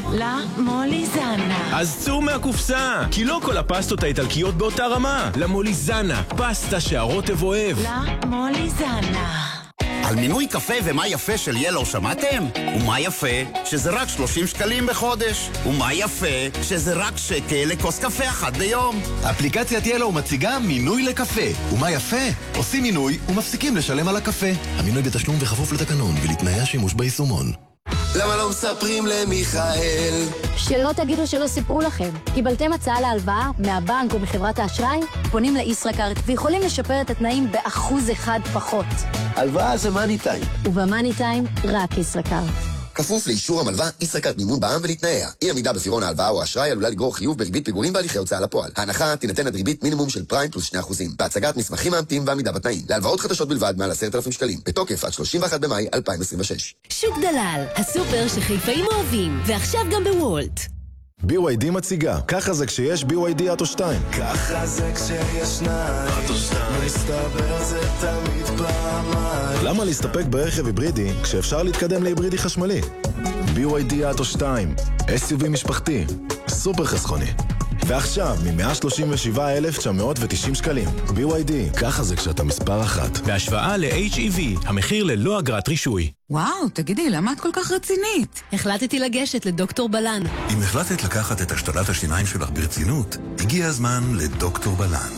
לה מוליזנה. אז צאו מהקופסה, כי לא כל הפסטות האיטלקיות באותה רמה. למוליזנה, פסטה שהרוטב אוהב. לה מוליזנה. על מינוי קפה ומה יפה של ילו שמעתם? ומה יפה? שזה רק 30 שקלים בחודש. ומה יפה? שזה רק שקל לכוס קפה אחת ביום. אפליקציית ילו מציגה מינוי לקפה. ומה יפה? עושים מינוי ומפסיקים לשלם על הקפה. המינוי בתשלום וכפוף לתקנון ולתנאי השימוש ביישומון. למה לא מספרים למיכאל? שלא תגידו שלא סיפרו לכם. קיבלתם הצעה להלוואה מהבנק או מחברת האשראי? פונים לישראכרט ויכולים לשפר את התנאים ב1% פחות. הלוואה זה מאני טיים. ובמאני טיים רק ישראכרט. כפוף לאישור המלווה, ישראכרט מימון בע"מ ולתנאיה. אי עמידה בפירעון ההלוואה או האשראי עלולה לגרור חיוב בריבית פיגורים בהליכי הוצאה לפועל. ההנחה תינתן עד ריבית מינימום של פריים פלוס 2%. בהצגת מסמכים מאמתים ועמידה בתנאים. להלוואות חדשות בלבד מעל 10,000 שקלים. בתוקף עד 31 במאי 2026. שוק דלל, הסופר שחיפאים אוהבים, ועכשיו גם בוולט. BYD מציגה, ככה זה כשיש BYD אוטו 2. ככה זה כשיש שניים, אוטו 2. מסתבר זה תמיד פעמיים. למה להסתפק ברכב היברידי כשאפשר להתקדם להיברידי חשמלי? BYD אוטו 2, SUV משפחתי, סופר חסכוני. ועכשיו, מ-137,990 שקלים. BYD, ככה זה כשאתה מספר אחת. בהשוואה ל-HEV, המחיר ללא אגרת רישוי. וואו, תגידי, למה את כל כך רצינית? החלטתי לגשת לדוקטור בלן. אם החלטת לקחת את השתלת השיניים שלך ברצינות, הגיע הזמן לדוקטור בלן.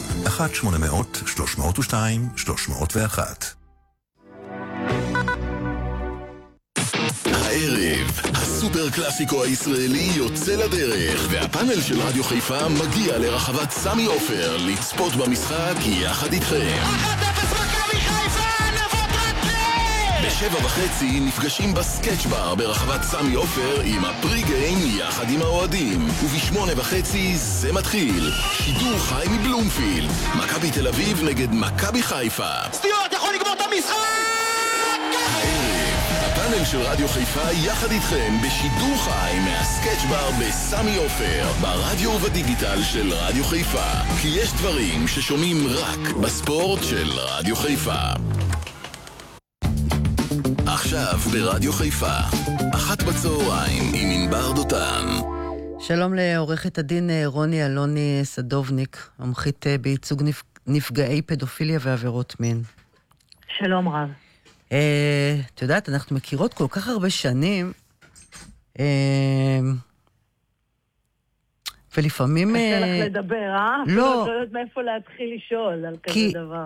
1-800-302-301. הערב, הסופר קלאסיקו הישראלי יוצא לדרך, והפאנל של רדיו חיפה מגיע לרחבת סמי עופר לצפות במשחק יחד איתכם. 1-0 מכבי חיפה, נבות רצלב! ב7:30 נפגשים בסקץ' בר ברחבת סמי עופר עם הפרי-גיים יחד עם האוהדים. וב8:30 זה מתחיל. שידור חי מבלומפילד. מכבי תל אביב נגד מכבי חיפה. סטיות, יכול לגמור את המשחק! הפאנל של רדיו חיפה יחד איתכם בשידור חי מהסקץ' בר בסמי עופר, ברדיו ובדיגיטל של רדיו חיפה. כי יש דברים ששומעים רק בספורט של רדיו חיפה. עכשיו ברדיו חיפה, 13:00 עם ענבר דותן. שלום לעורכת הדין רוני אלוני סדובניק, מומחית בייצוג נפגעי פדופיליה ועבירות מין. שלום רב. את יודעת, אנחנו מכירות כל כך הרבה שנים, ולפעמים... קשה לך לדבר, אה? לא. לא יודעת מאיפה להתחיל לשאול על כזה דבר.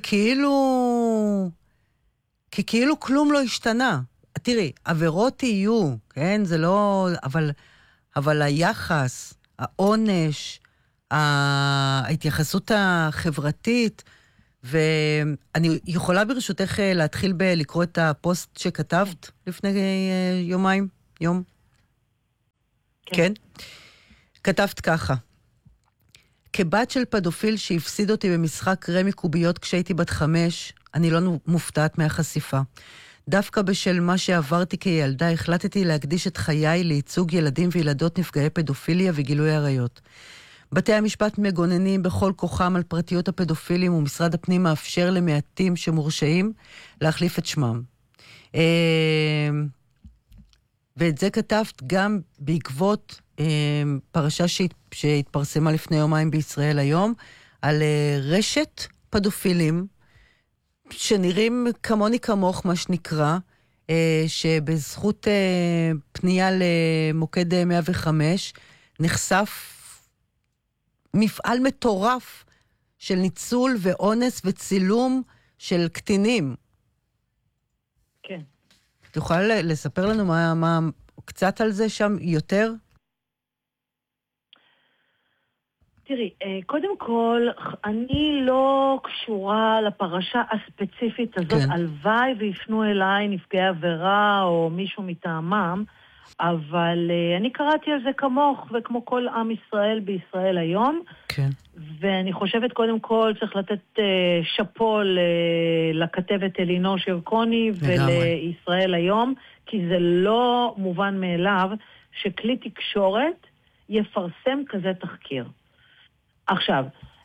כי כאילו כלום לא השתנה. תראי, עבירות יהיו, כן? זה לא... אבל היחס, העונש, ההתייחסות החברתית, ואני יכולה ברשותך להתחיל לקרוא את הפוסט שכתבת לפני יום? כן? כתבת ככה: כבת של פדופיל שהפסיד אותי במשחק רמי קוביות כשהייתי בת 5, אני לא מופתעת מהחשיפה. דווקא בשל מה שעברתי כילדה, החלטתי להקדיש את חיי לייצוג ילדים וילדות נפגעי פדופיליה וגילוי עריות. בתי המשפט מגוננים בכל כוחם על פרטיות הפדופילים, ומשרד הפנים מאפשר למעטים שמורשעים להחליף את שמם. ואת זה כתבת גם בעקבות פרשה שהתפרסמה לפני יומיים בישראל היום, על רשת פדופילים, שנראים כמוני כמוך, מה שנקרא, שבזכות פנייה למוקד 105, נחשף מפעל מטורף של ניצול ואונס וצילום של קטינים. כן. את יכולה לספר לנו מה קצת על זה שם יותר? תראי, קודם כל, אני לא קשורה לפרשה הספציפית הזאת, כן. הלוואי ויפנו אליי נפגעי עבירה או מישהו מטעמם, אבל אני קראתי על זה כמוך וכמו כל עם ישראל בישראל היום, כן. ואני חושבת קודם כל צריך לתת שפו לכתבת אלינור שרקוני ולישראל היום, כי זה לא מובן מאליו שכלי תקשורת יפרסם כזה תחקיר. עכשיו,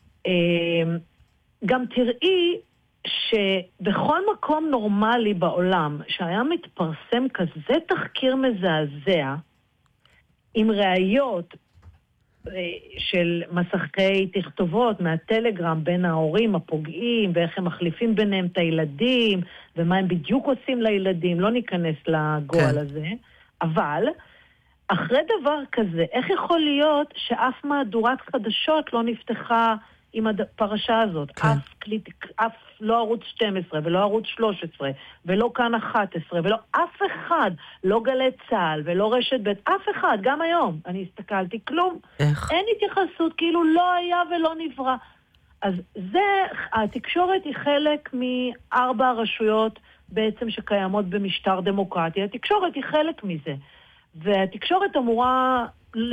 גם תראי שבכל מקום נורמלי בעולם שהיה מתפרסם כזה תחקיר מזעזע, עם ראיות של מסכי תכתובות מהטלגרם בין ההורים הפוגעים, ואיך הם מחליפים ביניהם את הילדים, ומה הם בדיוק עושים לילדים, לא ניכנס לגועל הזה, אבל אחרי דבר כזה, איך יכול להיות שאף מהדורת חדשות לא נפתחה עם הפרשה הזאת? אף לא ערוץ 12 ולא ערוץ 13 ולא כאן 11 ולא אף אחד, לא גלי צהל ולא רשת בית, אף אחד, גם היום אני הסתכלתי, כלום. אין התייחסות, כאילו לא היה ולא נברא. אז התקשורת היא חלק מ4 רשויות בעצם שקיימות במשטר דמוקרטי. התקשורת היא חלק מזה. והתקשורת אמורה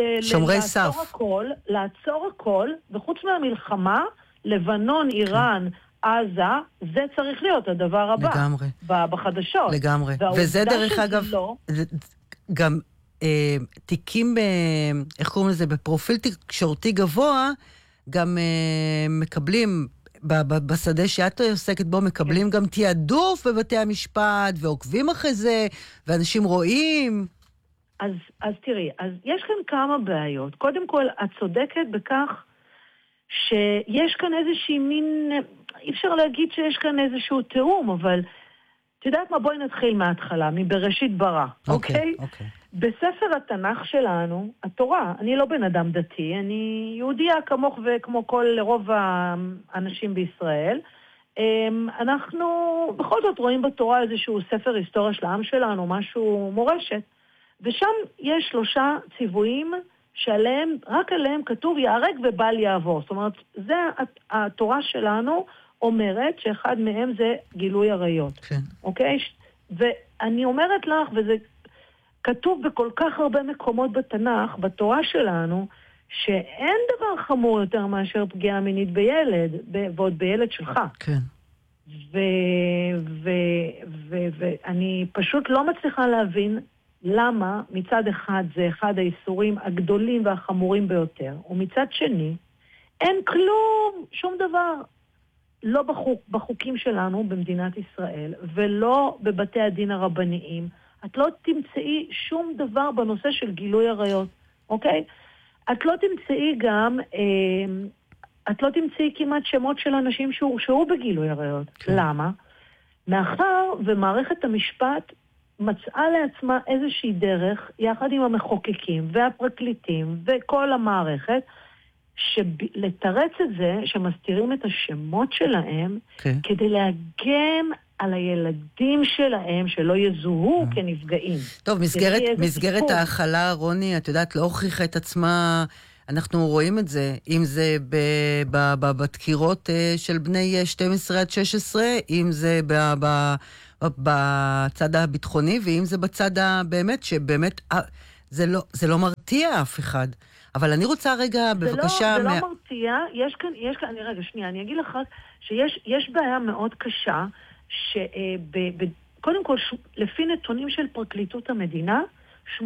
לעצור הכל, וחוץ מהמלחמה, לבנון, איראן, עזה, זה צריך להיות הדבר הבא. לגמרי. בחדשות. לגמרי. וזה דרך אגב, גם תיקים, איך קוראים לזה, בפרופיל תקשורתי גבוה, גם מקבלים, בשדה שאת עוסקת בו, מקבלים גם תיעדוף בבתי המשפט, ועוקבים אחרי זה, ואנשים רואים. אז תראי, אז יש כאן כמה בעיות. קודם כל, את צודקת בכך שיש כאן איזושהי מין, אי אפשר להגיד שיש כאן איזשהו תאום, אבל את יודעת מה, בואי נתחיל מההתחלה, מבראשית ברא, אוקיי? בספר התנ"ך שלנו, התורה, אני לא בן אדם דתי, אני יהודיה כמוך וכמו כל רוב האנשים בישראל, אנחנו בכל זאת רואים בתורה איזשהו ספר היסטוריה של העם שלנו, משהו מורשת, ושם יש 3 ציוויים שעליהם, רק עליהם כתוב יהרג ובל יעבור. זאת אומרת, זה התורה שלנו אומרת שאחד מהם זה גילוי עריות. כן. אוקיי? ואני אומרת לך, וזה כתוב בכל כך הרבה מקומות בתנ"ך, בתורה שלנו, שאין דבר חמור יותר מאשר פגיעה מינית בילד, ועוד בילד שלך. כן. ואני פשוט לא מצליחה להבין למה מצד אחד זה אחד האיסורים הגדולים והחמורים ביותר, ומצד שני אין כלום, שום דבר, לא בחוקים שלנו במדינת ישראל, ולא בבתי הדין הרבניים. את לא תמצאי שום דבר בנושא של גילוי עריות, אוקיי? את לא תמצאי גם, את לא תמצאי כמעט שמות של אנשים שהורשעו בגילוי עריות. למה? מאחר ומערכת המשפט מצאה לעצמה איזושהי דרך, יחד עם המחוקקים והפרקליטים וכל המערכת, לתרץ את זה, שמסתירים את השמות שלהם, כדי להגן על הילדים שלהם, שלא יזוהו כנפגעים. טוב, מסגרת ההחלה, רוני, את יודעת, לא הוכיחה את עצמה, אנחנו רואים את זה, אם זה בדקירות של בני 12 עד 16, אם זה בצד הביטחוני, ואם זה בצד באמת, שבאמת זה לא מרתיע אף אחד. אבל אני רוצה רגע, בבקשה... זה לא מרתיע, יש כאן, רגע, שנייה, אני אגיד לך שיש בעיה מאוד קשה, קודם כל, לפי נתונים של פרקליטות המדינה, 87%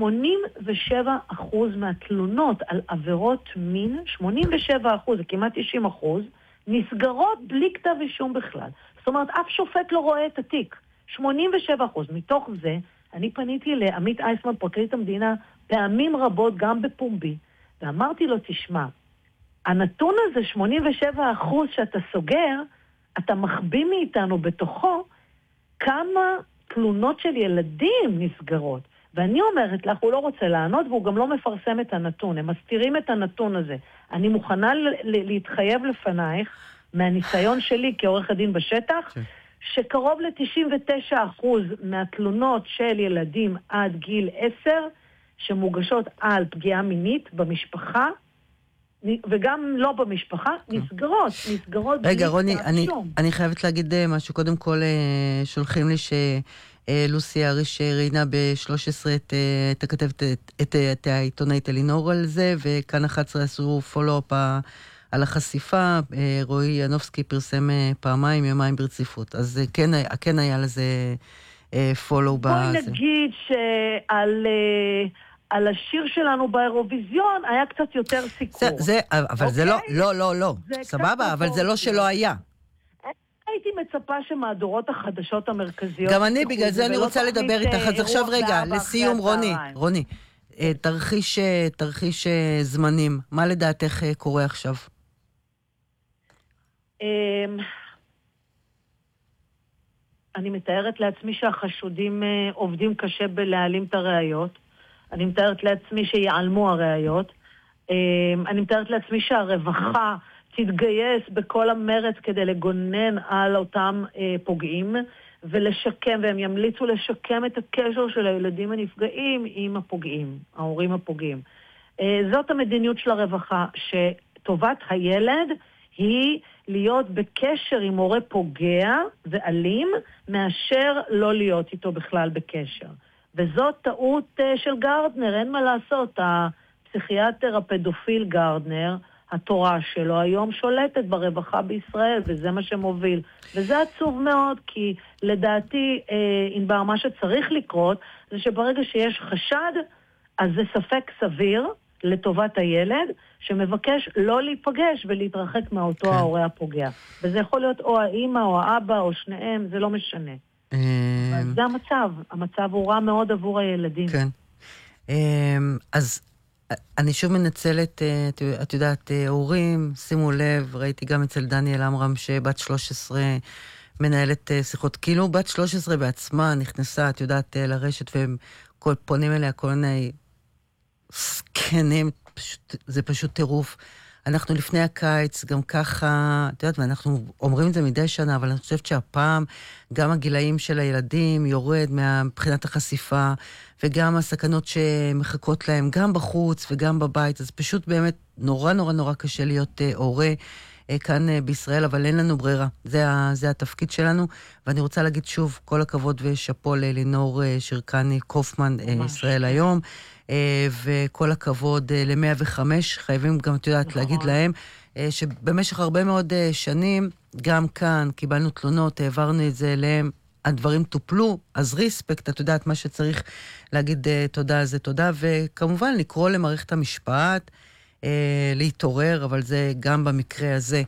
מהתלונות על עבירות מין, 87%, זה כמעט 90%, נסגרות בלי כתב אישום בכלל. זאת אומרת, אף שופט לא רואה את התיק. 87%. מתוך זה, אני פניתי לעמית אייסמן, פרקליט המדינה, פעמים רבות, גם בפומבי, ואמרתי לו, תשמע, הנתון הזה, 87% שאתה סוגר, אתה מחביא מאיתנו בתוכו כמה תלונות של ילדים נסגרות. ואני אומרת לך, הוא לא רוצה לענות, והוא גם לא מפרסם את הנתון. הם מסתירים את הנתון הזה. אני מוכנה להתחייב לפנייך, מהניסיון שלי כעורך הדין בשטח, שקרוב ל-99% מהתלונות של ילדים עד גיל 10, שמוגשות על פגיעה מינית במשפחה, וגם לא במשפחה, נסגרות. רגע, רוני, אני חייבת להגיד משהו. קודם כל, שולחים לי שלוסי אריש ראיינה ב-13 את העיתונאית אלינור על זה, וכאן 11 עשו פולו-אפ על החשיפה. רועי ינובסקי פרסם פעמיים, יומיים ברציפות. אז כן היה לזה פולו בזה. בואי נגיד על השיר שלנו באירוויזיון היה קצת יותר סיקור. אבל זה לא. סבבה, אבל זה לא שלא היה. הייתי מצפה שמהדורות החדשות המרכזיות... גם אני, בגלל זה אני רוצה לדבר איתך. אז עכשיו רגע, לסיום, רוני, תרחיש זמנים. מה לדעתך קורה עכשיו? אני מתארת לעצמי שהחשודים עובדים קשה בלהעלים את הראיות. אני מתארת לעצמי שיעלמו הראיות. אני מתארת לעצמי שהרווחה תתגייס בכל המרץ כדי לגונן על אותם פוגעים ולשקם, והם ימליצו לשקם את הקשר של הילדים הנפגעים עם הפוגעים, ההורים הפוגעים. זאת המדיניות של הרווחה, שטובת הילד היא להיות בקשר עם הורה פוגע ואלים, מאשר לא להיות איתו בכלל בקשר. וזאת טעות של גרדנר, אין מה לעשות. הפסיכיאטר הפדופיל גרדנר, התורה שלו היום שולטת ברווחה בישראל, וזה מה שמוביל. וזה עצוב מאוד, כי לדעתי, ענבר, מה שצריך לקרות, זה שברגע שיש חשד, אז זה ספק סביר לטובת הילד, שמבקש לא להיפגש ולהתרחק מאותו ההורה הפוגע. וזה יכול להיות או האמא או האבא או שניהם, זה לא משנה. זה המצב. המצב הוא רע מאוד עבור הילדים. כן. אז אני שוב מנצלת, את יודעת, הורים, שימו לב, ראיתי גם אצל דניאל אמרם שבת 13 מנהלת שיחות, כאילו בת 13 בעצמה נכנסה, את יודעת, לרשת, והם פונים אליה כל מיני סקנים, זה פשוט טירוף. אנחנו לפני הקיץ, גם ככה, את יודעת, ואנחנו אומרים את זה מדי שנה, אבל אני חושבת שהפעם גם הגילאים של הילדים יורד מבחינת החשיפה, וגם הסכנות שמחכות להם, גם בחוץ וגם בבית, אז פשוט באמת נורא נורא נורא קשה להיות הורה כאן בישראל, אבל אין לנו ברירה. זה התפקיד שלנו, ואני רוצה להגיד שוב, כל הכבוד ושפו ללינור שרקני קופמן, ישראל היום, וכל הכבוד ל-105, חייבים גם, את יודעת, להגיד להם, שבמשך הרבה מאוד שנים, גם כאן קיבלנו תלונות, העברנו את זה אליהם, הדברים טופלו, אז ריספקט, את יודעת, מה שצריך להגיד תודה זה תודה, וכמובן לקרוא למערכת המשפט, להתעורר, אבל זה גם במקרה הזה.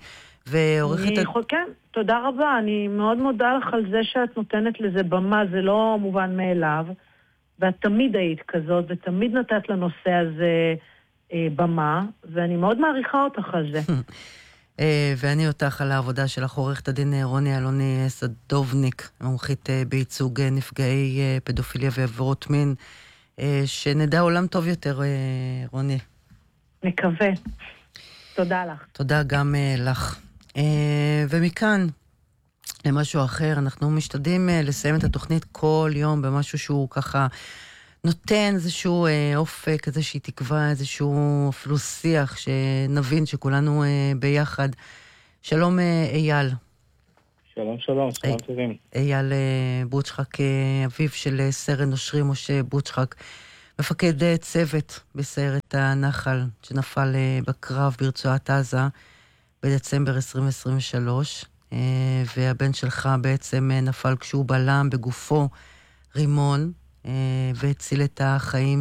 כן, תודה רבה, אני מאוד מודה לך על זה שאת נותנת לזה במה, זה לא מובן מאליו, ואת תמיד היית כזאת, ותמיד נתת לנושא הזה במה, ואני מאוד מעריכה אותך על זה. ואני אותך על העבודה שלך, עורכת הדין רוני אלוני סדובניק, מומחית בייצוג נפגעי פדופיליה ועבירות מין, שנדע עולם טוב יותר, רוני. מקווה. תודה לך. תודה גם לך. ומכאן, למשהו אחר, אנחנו משתדלים לסיים את התוכנית כל יום במשהו שהוא ככה נותן איזשהו אופק, איזושהי תקווה, איזשהו אפילו שיח, שנבין שכולנו ביחד. שלום אייל. שלום, שלום טובים. אייל בוצ'חק, אביו של סרן אושרי משה בוצ'חק, מפקד צוות בסיירת הנחל, שנפל בקרב ברצועת עזה בדצמבר 2023, והבן שלך בעצם נפל כשהוא בלם בגופו רימון, והציל את החיים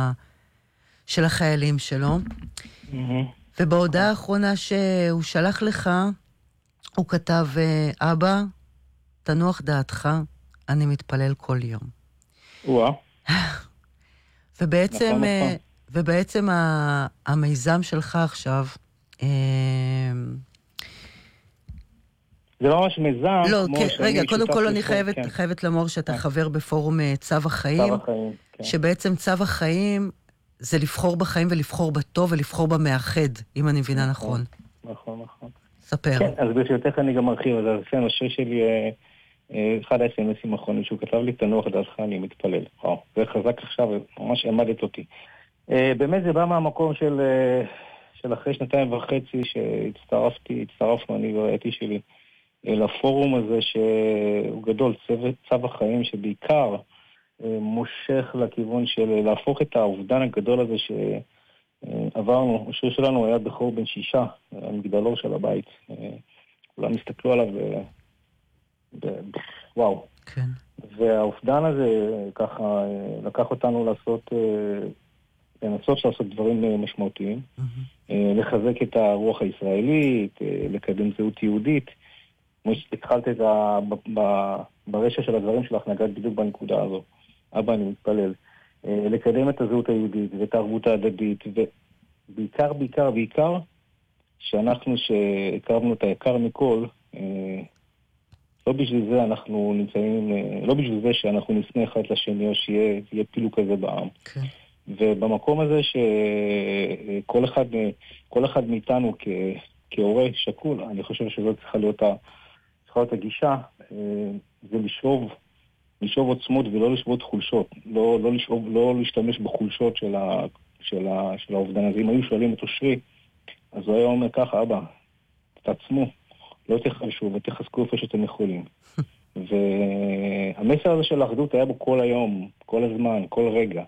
של החיילים שלו. ובהודעה האחרונה שהוא שלח לך, הוא כתב, אבא, תנוח דעתך, אני מתפלל כל יום. וואו. ובעצם המיזם שלך עכשיו, זה לא ממש מיזם. לא, רגע, קודם כל אני חייבת לומר שאתה חבר בפורום צו החיים, שבעצם צו החיים זה לבחור בחיים ולבחור בטוב ולבחור במאחד, אם אני מבינה נכון. נכון. ספר. כן, אז ברשותך אני גם ארחיב, אז זה הנושא שלי, אחד ה-SMSים האחרונים שהוא כתב לי, תנוח דעתך, אני מתפלל. זה חזק עכשיו, ממש עמדת אותי. באמת זה בא מהמקום של אחרי 2.5 שהצטרפנו, אני והעייתי שלי, לפורום הזה שהוא גדול, צו החיים, שבעיקר מושך לכיוון של להפוך את האובדן הגדול הזה שעברנו. השיר שלנו היה בכור בן 6, המגדלור של הבית. כולם הסתכלו עליו וואו. כן. והאובדן הזה ככה לקח אותנו לנסות לעשות דברים משמעותיים, לחזק את הרוח הישראלית, לקדם זהות יהודית. כמו שהתחלת את ברשע של הדברים שלך, נגעת בדיוק בנקודה הזו. אבא, אני מתפלל. לקדם את הזהות היהודית ואת הערבות ההדדית, ובעיקר, שאנחנו שהקרבנו את היקר מכל, לא בשביל זה אנחנו נמצאים, לא בשביל זה שאנחנו נשנא אחד לשני, או שיהיה פילוג כזה בעם. כן. ובמקום הזה שכל אחד מאיתנו כהורה שקול, אני חושב שזאת צריכה להיות הגישה, זה לשאוב עוצמות ולא לשבות חולשות, לא להשתמש בחולשות של האובדן הזה. אם היו שואלים את אושרי, אז הוא היה אומר ככה, אבא, תעצמו, לא תחלשו ותחזקו איפה שאתם יכולים. והמסר הזה של האחדות היה בו כל היום, כל הזמן, כל רגע.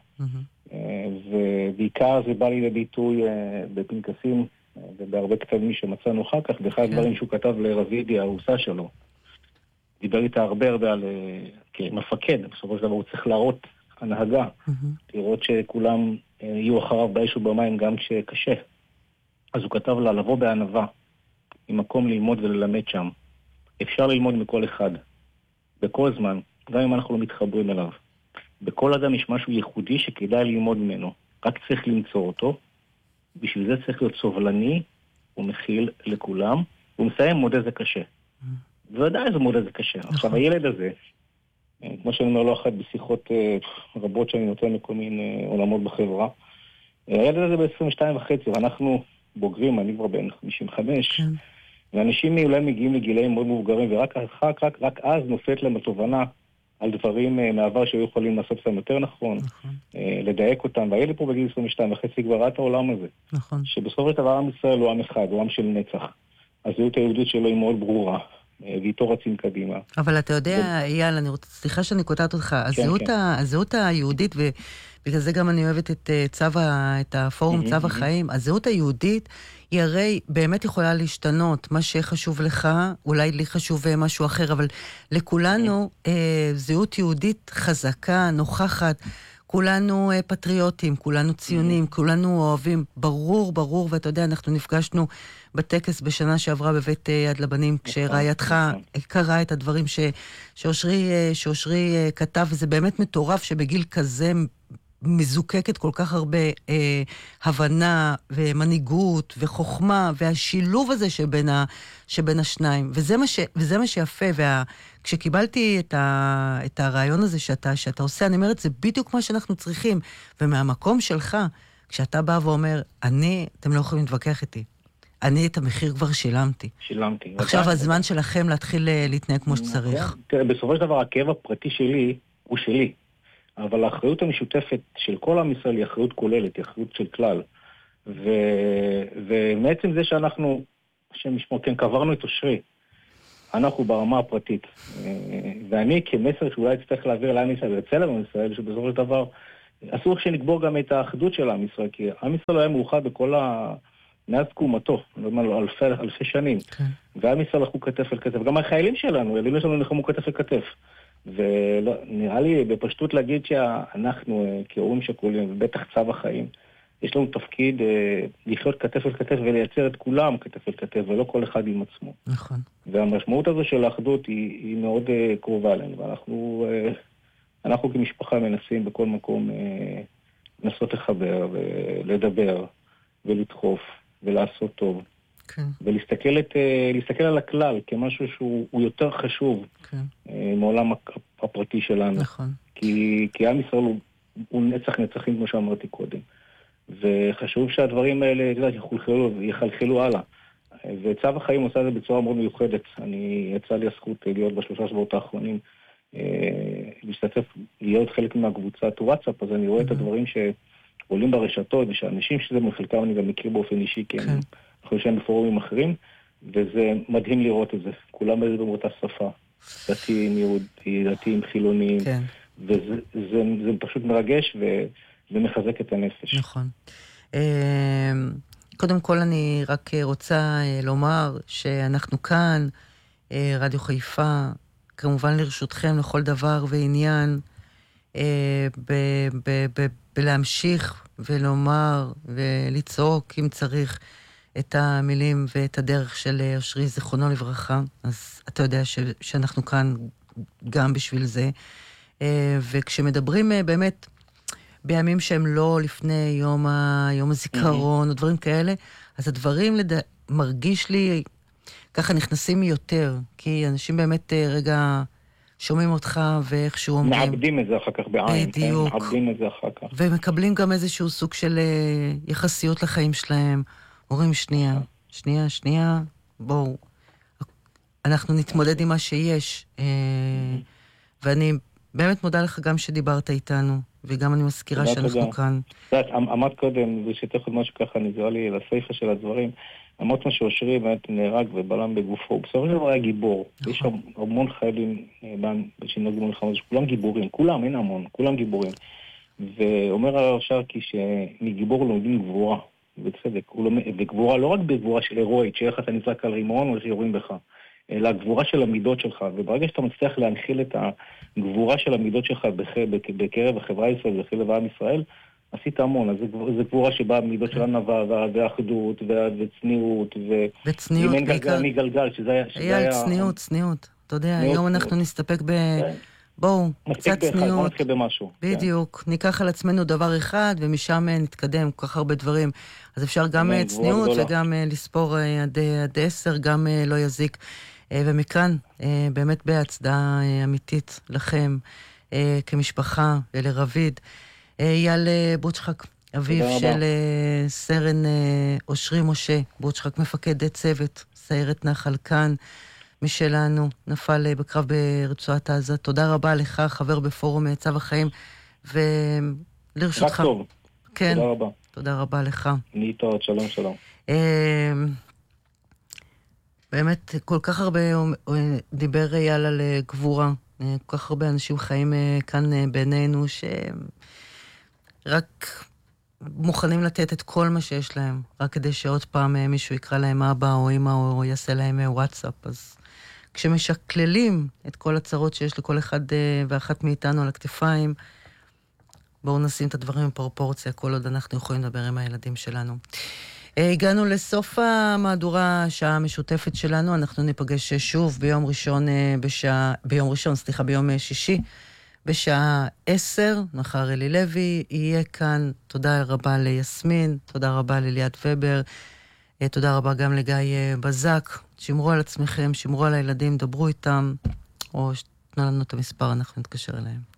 ובעיקר זה בא לי לביטוי בפנקסים ובהרבה כתבים שמצאנו אחר כך, באחד הדברים שהוא כתב לרבידי, הארוסה שלו. דיבר איתה הרבה על כמפקד, בסופו של דבר הוא צריך להראות הנהגה, לראות שכולם יהיו אחריו באש ובמים גם כשקשה. אז הוא כתב לה לבוא בענווה, עם מקום ללמוד וללמד שם. אפשר ללמוד מכל אחד, בכל זמן, גם אם אנחנו לא מתחברים אליו. בכל אדם יש משהו ייחודי שכדאי ללמוד ממנו. רק צריך למצוא אותו. בשביל זה צריך להיות סובלני ומכיל לכולם. הוא מסיים, מודה זה קשה. ודאי זה מודה זה קשה. עכשיו, הילד הזה, כמו שאני אומר לו אחת בשיחות רבות שאני נותן מכל מיני עולמות בחברה, הילד הזה ב-22.5, ואנחנו בוגרים, אני כבר בן 55, ואנשים אולי מגיעים לגילאים מאוד מבוגרים, ורק אז נופלת להם התובנה על דברים מעבר שהיו יכולים לעשות אותם יותר נכון, לדייק אותם, והילד פה בגיל 22.5 כבר ראה את העולם הזה. שבסוף את עם ישראל הוא עם אחד, הוא עם של נצח. הזהות היהודית שלו היא מאוד ברורה, ואיתו רצים קדימה. אבל אתה יודע, אייל, סליחה שאני קוטעת אותך, הזהות היהודית, ובגלל זה גם אני אוהבת את הפורום צו החיים, הזהות היהודית היא הרי באמת יכולה להשתנות, מה שחשוב לך, אולי לי חשוב משהו אחר, אבל לכולנו זהות יהודית חזקה, נוכחת, כולנו פטריוטים, כולנו ציונים, כולנו אוהבים, ברור, ואתה יודע, אנחנו נפגשנו בטקס בשנה שעברה בבית יד לבנים, כשרעייתך קראה את הדברים שאושרי כתב, וזה באמת מטורף שבגיל כזה מזוקקת כל כך הרבה הבנה ומנהיגות וחוכמה, והשילוב הזה שבין השניים, וזה מה שיפה, כשקיבלתי את הרעיון הזה שאתה עושה, אני אומרת, זה בדיוק מה שאנחנו צריכים, ומהמקום שלך, כשאתה בא ואומר, אתם לא יכולים להתווכח איתי, אני את המחיר כבר שילמתי. עכשיו הזמן שלכם להתחיל להתנהג כמו שצריך. בסופו של דבר, הכאב הפרטי שלי הוא שלי. אבל האחריות המשותפת של כל עם ישראל היא אחריות כוללת, היא אחריות של כלל. ומעצם זה שאנחנו, כן, קברנו את אושרי, אנחנו ברמה הפרטית. ואני כמסר שאולי צריך להעביר לעם ישראל ולצל עם ישראל, שבסופו של דבר אסור שנקבור גם את האחדות של עם ישראל, כי עם ישראל היה מאוחד בכל מאז תקומתו, אלפי שנים. ועם ישראל הלכו כתף אל כתף. גם החיילים שלנו, הילדים שלנו נחמו כתף אל כתף. ונראה לי בפשטות להגיד שאנחנו כהורים שכולים, ובטח צו החיים, יש לנו תפקיד לחיות כתף אל כתף ולייצר את כולם כתף אל כתף, ולא כל אחד עם עצמו. נכון. והמשמעות הזו של האחדות היא מאוד קרובה אלינו, ואנחנו כמשפחה מנסים בכל מקום לנסות לחבר ולדבר ולדחוף ולעשות טוב. ולהסתכל על הכלל כמשהו שהוא יותר חשוב מעולם הפרטי שלנו. כי עם ישראל הוא נצח נצחים, כמו שאמרתי קודם. וחשוב שהדברים האלה יחלחלו הלאה. וצו החיים עושה את זה בצורה מאוד מיוחדת. יצא לי הזכות להיות בשלושה שבועות האחרונים, להשתתף, להיות חלק מהקבוצת וואטסאפ, אז אני רואה את הדברים שעולים ברשתות, ושאנשים שזה מחלקם אני גם מכיר באופן אישי, כי הם אנחנו שם בפורומים אחרים, וזה מדהים לראות את זה. כולם מדברים באותה שפה. דתיים, דתיים, חילוניים. וזה פשוט מרגש ומחזק את הנפש. נכון. קודם כל אני רק רוצה לומר שאנחנו כאן, רדיו חיפה, כמובן לרשותכם לכל דבר ועניין, בלהמשיך ולומר ולצעוק אם צריך את המילים ואת הדרך של אושרי זיכרונו לברכה. אז אתה יודע שאנחנו כאן גם בשביל זה. וכשמדברים באמת, בימים שהם לא לפני יום הזיכרון, או דברים כאלה, אז הדברים מרגיש לי, ככה נכנסים יותר, כי אנשים באמת רגע שומעים אותך ואיכשהו אומרים. מעבדים את זה אחר כך בעין. בדיוק. מעבדים את זה אחר כך. ומקבלים גם איזשהו סוג של יחסיות לחיים שלהם. אומרים שנייה, בואו, אנחנו נתמודד עם מה שיש. ואני באמת מודה לך גם שדיברת איתנו, וגם אני מזכירה שאנחנו כאן. אמרת קודם, זה שתך עוד משהו ככה, נזרע לי לסייפה של הדברים, אמרת מה שאושרי באמת נהרג ובלם בגופו, בסופו של דבר היה גיבור. יש המון חיילים שנהרגו במלחמה, כולם גיבורים, כולם, אין המון, כולם גיבורים. ואומר הרב שרקי שמגיבור לומדים גבורה, בצדק, וגבורה לא רק בגבורה של הירואית, שאיך אתה נזרק על רימון או איך יורים בך, אלא הגבורה של המידות שלך, וברגע שאתה מצליח להנחיל את הגבורה של המידות שלך בקרב החברה הישראלית, בקרב עם ישראל, עשית המון. אז זה גבורה שבאה במידות של ענווה ואחדות וצניעות, וצניעות בעיקר. מגלגל, שזה היה... צניעות. אתה יודע, היום אנחנו נסתפק בואו, קצת צניעות. בואו נתחיל במשהו. בדיוק. ניקח על עצמנו דבר אחד, ומשם נתקדם כל כך הרבה דברים. אז אפשר גם צניעות וגם לספור עד 10, גם לא יזיק. ומכאן, באמת בהצדעה אמיתית לכם, כמשפחה ולרביד. אייל בוצ'חק, אביו של סרן אושרי משה, בוצ'חק מפקד צוות, סיירת נחל כאן, משלנו, נפל בקרב ברצועת עזה. תודה רבה לך, חבר בפורום צו החיים, ולרשותך. רק טוב. כן. תודה רבה. תודה רבה לך. להתראות, שלום. באמת, כל כך הרבה דיבר אייל על גבורה, כל כך הרבה אנשים חיים כאן בינינו, רק מוכנים לתת את כל מה שיש להם, רק כדי שעוד פעם מישהו יקרא להם אבא או אמא או יעשה להם וואטסאפ. אז כשמשקללים את כל הצרות שיש לכל אחד ואחת מאיתנו על הכתפיים, בואו נשים את הדברים בפרופורציה, כל עוד אנחנו יכולים לדבר עם הילדים שלנו. הגענו לסוף המהדורה, השעה המשותפת שלנו. אנחנו ניפגש שוב ביום שישי, בשעה 10, מחר אלי לוי יהיה כאן. תודה רבה ליסמין, תודה רבה לליאת ובר, תודה רבה גם לגיא בזק. שמרו על עצמכם, שמרו על הילדים, דברו איתם, או תנו לנו את המספר, אנחנו נתקשר אליהם.